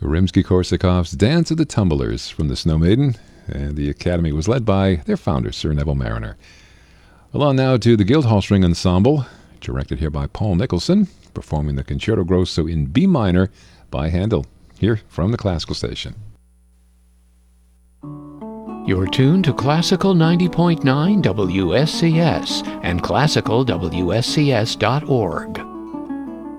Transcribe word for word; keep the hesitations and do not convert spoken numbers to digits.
Rimsky-Korsakov's Dance of the Tumblers from the Snow Maiden, and the Academy was led by their founder, Sir Neville Marriner. Along now to the Guildhall String Ensemble, directed here by Paul Nicholson, performing the Concerto Grosso in B minor by Handel, here from the Classical Station. You're tuned to Classical ninety point nine W S C S and classical W S C S dot org.